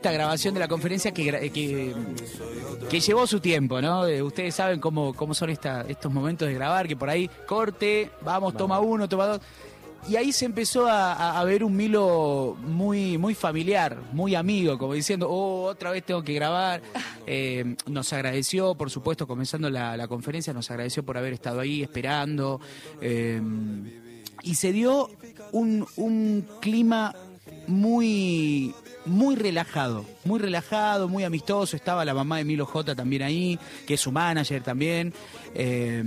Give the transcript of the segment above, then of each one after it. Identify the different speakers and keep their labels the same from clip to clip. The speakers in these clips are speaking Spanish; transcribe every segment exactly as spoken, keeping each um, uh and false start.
Speaker 1: esta grabación de la conferencia que, que, que llevó su tiempo, ¿no? Eh, ustedes saben cómo, cómo son esta, estos momentos de grabar, que por ahí corte, vamos, toma uno, toma dos. Y ahí se empezó a, a, a ver un Milo muy, muy familiar, muy amigo, como diciendo, oh, otra vez tengo que grabar. Eh, nos agradeció, por supuesto, comenzando la, la conferencia, nos agradeció por haber estado ahí esperando. Eh, y se dio un, un clima muy, muy relajado, muy relajado, muy amistoso. Estaba la mamá de Milo J también ahí, que es su manager también. Eh,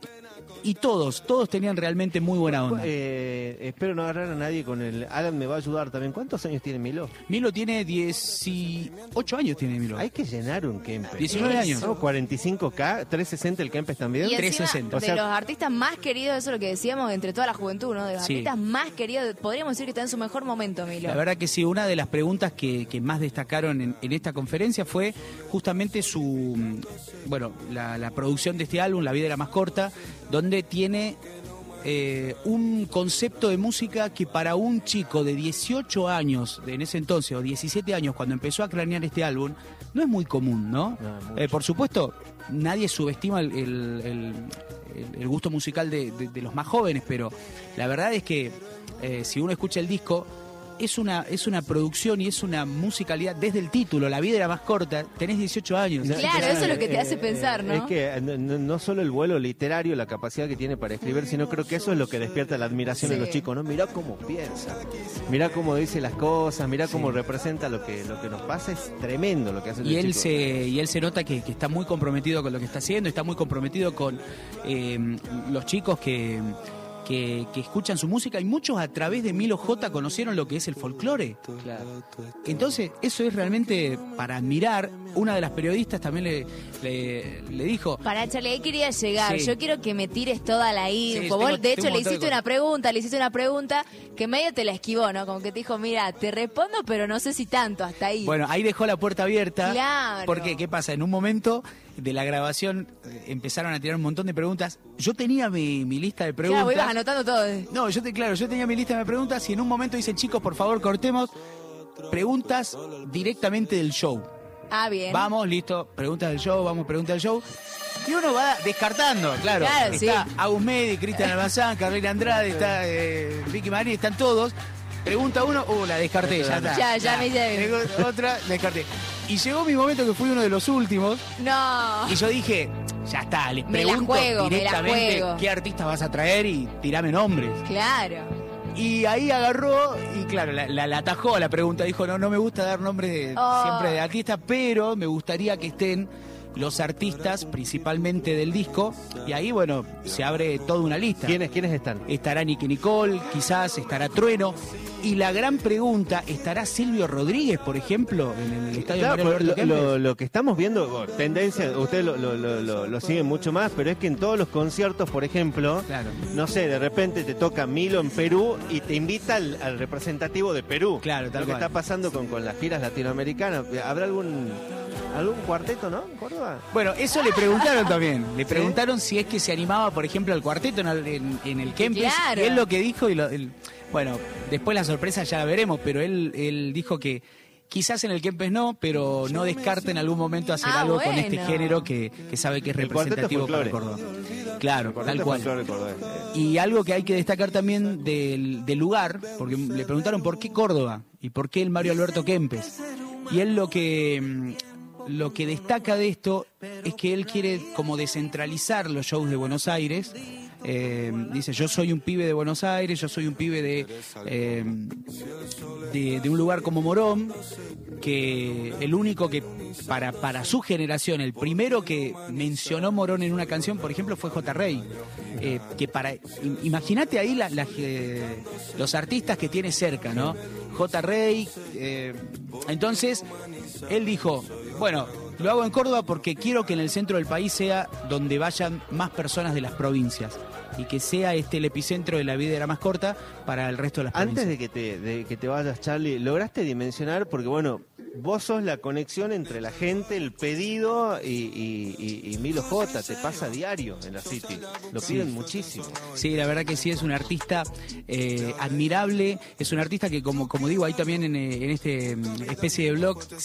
Speaker 1: Y todos, todos tenían realmente muy buena onda.
Speaker 2: Eh, espero no agarrar a nadie con el... Alan me va a ayudar también. ¿Cuántos años tiene Milo?
Speaker 1: Milo tiene dieciocho años, tiene Milo.
Speaker 2: Hay que llenar un Kempes.
Speaker 1: diecinueve años.
Speaker 2: ¿No? cuarenta y cinco K, trescientos sesenta el Kempes también.
Speaker 3: Y encima,
Speaker 1: trescientos sesenta.
Speaker 3: de
Speaker 2: O sea,
Speaker 3: los artistas más queridos, eso es lo que decíamos, entre toda la juventud, ¿no? De los
Speaker 1: Sí.
Speaker 3: artistas más queridos, podríamos decir que está en su mejor momento, Milo.
Speaker 1: La verdad que sí, una de las preguntas que, que más destacaron en, en esta conferencia fue justamente su, bueno, la, la producción de este álbum, La vida era más corta, donde tiene eh, un concepto de música que para un chico de dieciocho años, de en ese entonces, o diecisiete años, cuando empezó a cranear este álbum, no es muy común, ¿no?
Speaker 2: No,
Speaker 1: eh, por supuesto, nadie subestima el, el, el, el gusto musical de, de, de los más jóvenes, pero la verdad es que eh, si uno escucha el disco, es una, es una producción y es una musicalidad desde el título, La vida era más corta, tenés dieciocho años.
Speaker 3: No, claro, eso es lo que te hace pensar, ¿no?
Speaker 2: Es que no, no solo el vuelo literario, la capacidad que tiene para escribir, sino creo que eso es lo que despierta la admiración
Speaker 3: Sí.
Speaker 2: en los chicos, ¿no? Mirá cómo piensa, mirá cómo dice las cosas, mirá cómo representa lo que, lo que nos pasa, es tremendo lo que hace
Speaker 1: Y él,
Speaker 2: chico.
Speaker 1: se, y él se nota que, que está muy comprometido con lo que está haciendo, está muy comprometido con eh, los chicos que... Que, que escuchan su música y muchos a través de Milo J conocieron lo que es el folclore.
Speaker 2: Claro.
Speaker 1: Entonces, eso es realmente para admirar. Una de las periodistas también le, le, le dijo...
Speaker 3: Para Charlie, ahí quería llegar.
Speaker 1: Sí.
Speaker 3: Yo quiero que me tires toda la info.
Speaker 1: Sí,
Speaker 3: Vos,
Speaker 1: tengo-
Speaker 3: de
Speaker 1: tengo
Speaker 3: hecho,
Speaker 1: un
Speaker 3: le
Speaker 1: montón de
Speaker 3: hiciste
Speaker 1: cosas.
Speaker 3: una pregunta, le hiciste una pregunta que medio te la esquivó, ¿no? Como que te dijo, mira, te respondo, pero no sé si tanto, hasta ahí.
Speaker 1: Bueno, ahí dejó la puerta abierta.
Speaker 3: Claro.
Speaker 1: Porque, ¿qué pasa? En un momento de la grabación eh, empezaron a tirar un montón de preguntas. Yo tenía mi, mi lista de preguntas.
Speaker 3: Claro, vos ibas anotando todo.
Speaker 1: No, yo te, claro, yo tenía mi lista de preguntas y en un momento dicen, chicos, por favor, cortemos preguntas directamente del show.
Speaker 3: Ah, bien.
Speaker 1: Vamos, listo, preguntas del show, vamos, preguntas del show. Y uno va descartando, claro.
Speaker 3: Claro,
Speaker 1: está
Speaker 3: sí.
Speaker 1: Agus Medi, Cristian Almazán, Carolina Andrade, está eh, Vicky Marín, están todos. Pregunta uno, uh, la descarté, ya está.
Speaker 3: Ya, ya me hice-
Speaker 1: Llegó otra, descarté. Y llegó mi momento que fui uno de los últimos.
Speaker 3: No.
Speaker 1: Y yo dije, ya está, les
Speaker 3: Me la
Speaker 1: pregunto
Speaker 3: juego, me la
Speaker 1: directamente
Speaker 3: juego.
Speaker 1: qué artistas vas a traer y tirame nombres.
Speaker 3: Claro.
Speaker 1: Y ahí agarró y claro, la, la, la atajó a la pregunta. Dijo, no, no me gusta dar nombres de,
Speaker 3: Oh.
Speaker 1: siempre de artistas, pero me gustaría que estén los artistas principalmente del disco. Y ahí, bueno, se abre toda una lista.
Speaker 2: ¿Quiénes, ¿Quiénes están?
Speaker 1: Estará Nicky Nicole, quizás estará Trueno. Y la gran pregunta, ¿estará Silvio Rodríguez, por ejemplo, en el estadio
Speaker 2: Claro,
Speaker 1: Mario Alberto
Speaker 2: lo,
Speaker 1: Kempes?
Speaker 2: lo- lo que estamos viendo, bueno, tendencia, ustedes lo, lo, lo, lo- lo siguen mucho más, pero es que en todos los conciertos, por ejemplo,
Speaker 1: Claro.
Speaker 2: no sé, de repente te toca Milo en Perú y te invita al, al representativo de Perú.
Speaker 1: Claro, tal
Speaker 2: Lo que
Speaker 1: cual.
Speaker 2: está pasando con, con las giras latinoamericanas. ¿Habrá algún algún cuarteto, no? ¿En Córdoba?
Speaker 1: Bueno, eso le preguntaron también. Le preguntaron si es que se animaba, por ejemplo, al cuarteto en el, en, en el Kempes.
Speaker 3: Claro.
Speaker 1: Y él lo que dijo, y lo- el- bueno, después la sorpresa ya la veremos, pero él, él dijo que quizás en el Kempes no, pero no descarta en algún momento hacer
Speaker 3: Ah,
Speaker 1: algo con
Speaker 3: bueno.
Speaker 1: este género que, que sabe que es
Speaker 2: El cuarteto
Speaker 1: representativo para
Speaker 2: folclore.
Speaker 1: Córdoba. Claro, tal
Speaker 2: Cuarteto
Speaker 1: cual.
Speaker 2: folclore cordobés.
Speaker 1: Y algo que hay que destacar también del, del lugar, porque le preguntaron por qué Córdoba y por qué el Mario Alberto Kempes. Y él lo que mm, lo que destaca de esto es que él quiere como descentralizar los shows de Buenos Aires. Eh, dice, yo soy un pibe de Buenos Aires, yo soy un pibe de, eh, de, de un lugar como Morón, que el único que para, para su generación, el primero que mencionó Morón en una canción, por ejemplo, fue J. Rey. Eh, que para im- imagínate ahí la- la- eh, los artistas que tiene cerca, ¿no? J. Rey. eh, entonces, él dijo, bueno, lo hago en Córdoba porque quiero que en el centro del país sea donde vayan más personas de las provincias y que sea este el epicentro de La vida era más corta para el resto de las
Speaker 2: Antes
Speaker 1: provincias.
Speaker 2: de que te de que te vayas, Charlie, ¿lograste dimensionar? Porque bueno, vos sos la conexión entre la gente, el pedido y, y, y- y Milo J. Te pasa a diario en la City. Lo
Speaker 1: Sí.
Speaker 2: piden muchísimo.
Speaker 1: Sí, la verdad que sí, es un artista eh, admirable, es un artista que como, como digo ahí también en, eh, en este mm, especie de blog